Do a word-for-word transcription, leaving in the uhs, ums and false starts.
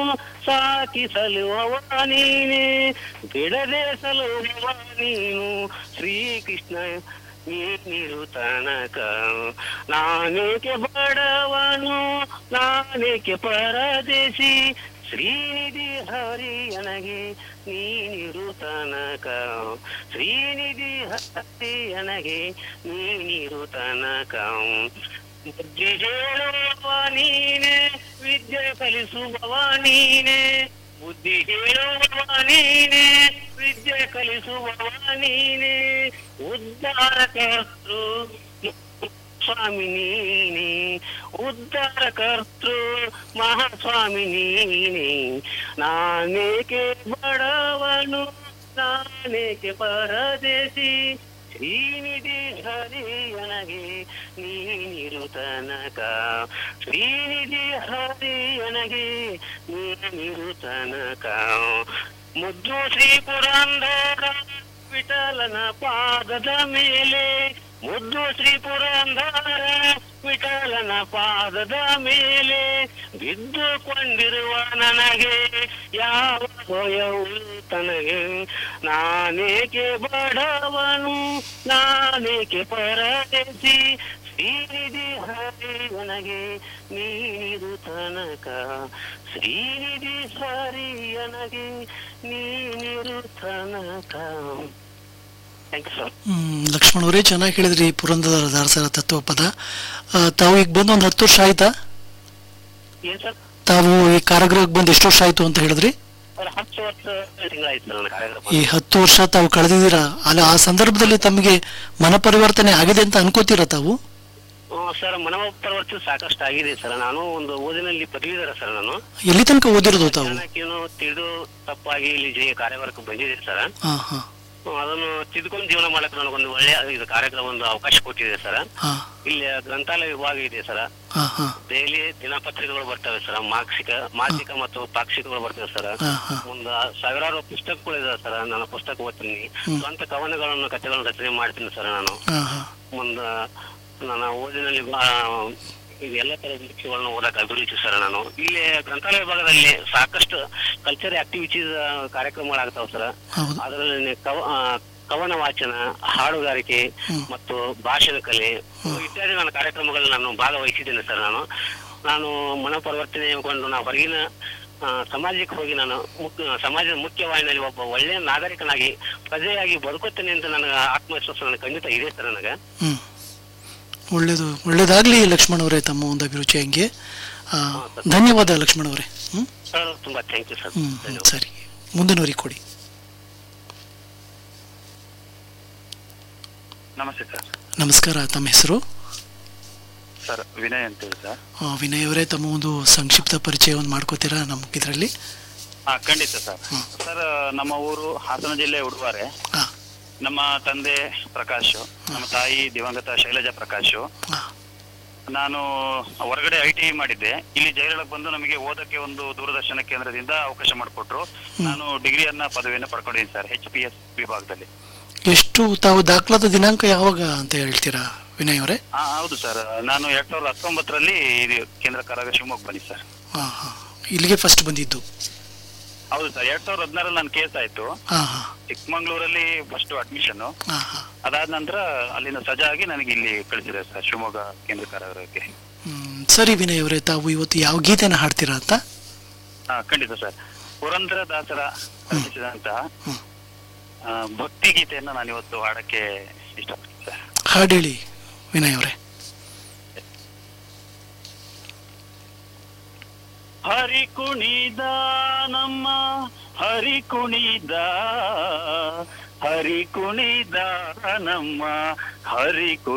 ಸಾಕಿ ಸಲುವವ ನೀನೆ, ಬಿಡದೆ ಸಲುವವ ನೀನು ಶ್ರೀಕೃಷ್ಣ ನೀರು ತನಕ. ನಾನೇಕೆ ಬಡವನು ನಾನೇಕೆ ಪರದೇಶಿ, ಶ್ರೀನಿಧಿ ಹರಿಯನಗೆ ನೀನಿರು ತನಕ. ಶ್ರೀನಿಧಿ ಹರಿಯನಗೆ ನೀನಿರು ತನಕ. ಬುದ್ಧಿ ಹೇಳುವವ ನೀನೆ, ವಿದ್ಯೆ ಕಲಿಸುವವ ನೀನೆ. ಬುದ್ಧಿ ಹೇಳುವವ ನೀನೆ, ವಿದ್ಯೆ ಕಲಿಸುವವ ನೀನೆ. ಉದ್ಧಾರ ಕರ್ತೃ ಸ್ವಾಮಿ ನೀನೆ, ಉದ್ಧಾರ ಕರ್ತೃ ಮಹಾಸ್ವಾಮಿ ನೀನೆ. ನಾನೇಕೆ ಬಡವನು ನಾನೇಕೆ ಪರದೇಶಿ, ಶ್ರೀನಿಧಿ ಹರಿಯನಗೆ ನೀನಿರು ತನಕ. ಶ್ರೀನಿಧಿ ಹರಿಯನಗೆ ನೀನಿರು ತನಕ. ಮುದ್ದು ಶ್ರೀ ಪುರಂದರ ವಿಠಲನ ಪಾದದ ಮೇಲೆ, ಮುದ್ದು ಶ್ರೀ ಪುರಂದರ ವಿಠಲನ ಪಾದದ ಮೇಲೆ ಬಿದ್ದುಕೊಂಡಿರುವ ನನಗೆ ಯಾವ ಭಯವು ತನಗೆ. ನಾನೇಕೆ ಬಡವನು ನಾನೇಕೆ ಪರದೇಶಿ, ಶ್ರೀನಿಧಿ ಹರಿಯನಗೆ ನೀನಿರು ತನಕ. ಶ್ರೀನಿಧಿ ಹರಿಯನಗೆ ನೀನಿರು ತನಕ. ಲಕ್ಷ್ಮಣ್ ಅವರೇ, ಚೆನ್ನಾಗಿ ಹೇಳಿದ್ರಿ ಪುರಂದರ ದಾಸರ ತತ್ವಪದ. ತಾವು ಈಗ ಬಂದು ಒಂದು ಹತ್ತು ವರ್ಷ ಆಯ್ತಾ? ತಾವು ಈ ಕಾರಾಗೃಹಕ್ಕೆ ಬಂದು ಎಷ್ಟು ವರ್ಷ ಆಯ್ತು ಅಂತ ಹೇಳಿದ್ರಿ? ಈ ಹತ್ತು ವರ್ಷ ತಾವು ಕಳೆದಿದ್ದೀರಾ ಅಲ್ಲ, ಆ ಸಂದರ್ಭದಲ್ಲಿ ತಮಗೆ ಮನ ಪರಿವರ್ತನೆ ಆಗಿದೆ ಅಂತ ಅನ್ಕೋತೀರಾ ತಾವು? ಸರ್, ಮನ ಪರಿವರ್ತನೆ ಸಾಕಷ್ಟು ಆಗಿದೆ ಸರ್. ನಾನು ಒಂದು ಓದಿನಲ್ಲಿ ಪದವೀಧರ ಸರ್. ನಾನು ಎಲ್ಲಿ ತನಕ ಓದಿರೋದು ತಾವು? ತಿಳಿದು ತಪ್ಪಾಗಿ ಇಲ್ಲಿ ಜಯ ಕಾರ್ಯವಾರಕ್ಕೆ ಬಂದಿದೆ ಸರ್. ಅದನ್ನು ತಿದ್ದುಕೊಂಡು ಜೀವನ ಮಾಡಕ್ಕೆ ನನಗೊಂದು ಒಳ್ಳೆಯ ಇದು ಕಾರ್ಯಕ್ರಮ ಒಂದು ಅವಕಾಶ ಕೊಟ್ಟಿದೆ ಸರ್. ಇಲ್ಲಿ ಗ್ರಂಥಾಲಯ ವಿಭಾಗ ಇದೆ ಸರ್. ಡೈಲಿ ದಿನಪತ್ರಿಕೆಗಳು ಬರ್ತವೆ ಸರ್, ಮಾಸಿಕ ಮಾಸಿಕ ಮತ್ತು ಪಾಕ್ಷಿಕಗಳು ಬರ್ತವೆ ಸರ್. ಒಂದು ಸಾವಿರಾರು ಪುಸ್ತಕಗಳಿದಾವೆ ಸರ್. ನಾನು ಪುಸ್ತಕ ಓದ್ತೀನಿ, ಸ್ವಂತ ಕವನಗಳನ್ನು ಕಥೆಗಳನ್ನು ರಚನೆ ಮಾಡ್ತೀನಿ ಸರ್. ನಾನು ಒಂದು ನನ್ನ ಓದಿನಲ್ಲಿ ಎಲ್ಲ ತರದ ವಿಷಯಗಳನ್ನ ಓದಕ್ಕೆ ಅಭಿರುಚಿ ಸರ್. ನಾನು ಇಲ್ಲಿ ಗ್ರಂಥಾಲಯ ವಿಭಾಗದಲ್ಲಿ ಸಾಕಷ್ಟು ಕಲ್ಚರ್ ಆಕ್ಟಿವಿಟೀಸ್ ಕಾರ್ಯಕ್ರಮಗಳಾಗ್ತಾವ ಸರ್. ಅದರಲ್ಲಿ ಕವ ಕವನ ವಾಚನ, ಹಾಡುಗಾರಿಕೆ ಮತ್ತು ಭಾಷಣ ಕಲೆ ಇತ್ಯಾದಿ ನನ್ನ ಕಾರ್ಯಕ್ರಮಗಳಲ್ಲಿ ನಾನು ಭಾಗವಹಿಸಿದ್ದೇನೆ ಸರ್. ನಾನು ನಾನು ಮನ ಪರಿವರ್ತನೆಗೊಂಡು ನಾ ಹೊರಗಿನ ಸಮಾಜಕ್ಕೆ ಹೋಗಿ ನಾನು ಸಮಾಜದ ಮುಖ್ಯವಾಹಿನಿಯಲ್ಲಿ ಒಬ್ಬ ಒಳ್ಳೆಯ ನಾಗರಿಕನಾಗಿ ಪ್ರಜೆಯಾಗಿ ಬದುಕುತ್ತೇನೆ ಅಂತ ನನಗೆ ಆತ್ಮವಿಶ್ವಾಸ ನನಗೆ ಖಂಡಿತ ಇದೆ ಸರ್. ನನಗೆ ಒಳ್ಳೇದು ಒಳ್ಳೇದಾಗ್ಲಿ ಲಕ್ಷ್ಮಣ್ ಅವರೇ, ತಮ್ಮ ಒಂದು ಅಭಿರುಚಿ ಹಂಗೆ. ಧನ್ಯವಾದ ಲಕ್ಷ್ಮಣ್ ಅವರೇ. ತುಂಬಾ ಥ್ಯಾಂಕ್ ಯು ಸರ್. ಸರಿ, ಮುಂದಿನವರಿಗೆ ಕೊಡಿ. ನಮಸ್ತೆ ಸರ್. ನಮಸ್ಕಾರ, ತಮ್ಮ ಹೆಸರು? ಸರ್, ವಿನಯ್ ಅಂತ ಹೇಳಿ ಸರ್. ವಿನಯ್ ಅವರೇ, ತಮ್ಮ ಒಂದು ಸಂಕ್ಷಿಪ್ತ ಪರಿಚಯವನ್ನು ಮಾಡ್ಕೋತೀರಾ ನಮ್ಮ ಇದರಲ್ಲಿ? ಹಾ, ಖಂಡಿತ ಸರ್. ಸರ್, ನಮ್ಮ ಊರು ಹಾಸನ ಜಿಲ್ಲೆ ಉಡುವಾರೆ. ನಮ್ಮ ತಂದೆ ಪ್ರಕಾಶ್, ನಮ್ಮ ತಾಯಿ ದಿವಂಗತ ಶೈಲಜಾ ಪ್ರಕಾಶ್. ನಾನು ಹೊರಗಡೆ ಐ ಟಿ ಮಾಡಿದ್ದೆ. ಇಲ್ಲಿ ಜೈಲೊಳಗೆ ಬಂದು ನಮಗೆ ಓದಕ್ಕೆ ಒಂದು ದೂರದರ್ಶನ ಕೇಂದ್ರದಿಂದ ಅವಕಾಶ ಮಾಡಿಕೊಟ್ರು. ನಾನು ಡಿಗ್ರಿಯನ್ನ ಪದವಿಯನ್ನು ಪಡ್ಕೊಂಡಿದ್ದೀನಿ ಸರ್, ಎಚ್ ಪಿ ಎಸ್ ವಿಭಾಗದಲ್ಲಿ. ಎಷ್ಟು ತಾವು ದಾಖಲಾದ ದಿನಾಂಕ ಯಾವಾಗ ಅಂತ ಹೇಳ್ತೀರಾ ವಿನಯ್ ಅವರೇ? ಹಾ, ಹೌದು ಸರ್. ನಾನು ಎರಡ್ ಸಾವಿರದ ಹತ್ತೊಂಬತ್ತರಲ್ಲಿ ಕೇಂದ್ರ ಕಾರಾಗೃಹ ಶಿವಮೊಗ್ಗ ಬಂದಿ ಸರ್. ಇಲ್ಲಿಗೆ ಫಸ್ಟ್ ಬಂದಿದ್ದು? ಹೌದು ಸರ್. ಎರಡ್ ಸಾವಿರದ ಹದಿನಾರಲ್ಲಿ ನನ್ನ ಕೇಸ್ ಆಯ್ತು. ಚಿಕ್ಕಮಂಗ್ಳೂರಲ್ಲಿ ಫಸ್ಟ್ ಅಡ್ಮಿಷನ್. ಅದಾದ ನಂತರ ಅಲ್ಲಿಂದ ಸಜಾ ಆಗಿ ನನಗೆ ಇಲ್ಲಿ ಕಳಿಸಿದೆ ಸರ್, ಶಿವಮೊಗ್ಗ ಕೇಂದ್ರ ಕಾರಾಗೃಹಕ್ಕೆ. ಸರಿ ವಿನಯ್ ಅವರೇ, ತಾವು ಇವತ್ತು ಯಾವ ಗೀತೆನ ಹಾಡ್ತೀರಾ ಅಂತ? ಹಾ, ಖಂಡಿತ ಸರ್. ಪುರಂದರ ದಾಸರ ರಚಿಸಿದಂತ ಭಕ್ತಿ ಗೀತೆಯನ್ನ ನಾನು ಇವತ್ತು ಹಾಡಕ್ಕೆ ಇಷ್ಟಪಡ್ತೀನಿ ಸರ್. ಹಾಡೇಳಿ ವಿನಯ್ ಅವರೇ. ಹರಿ ಕುಣಿದ ನಮ್ಮ ಹರಿ ಕುಣಿದ, ಹರಿ ಕುಣಿದ ನಮ್ಮ ಹರಿ ಕು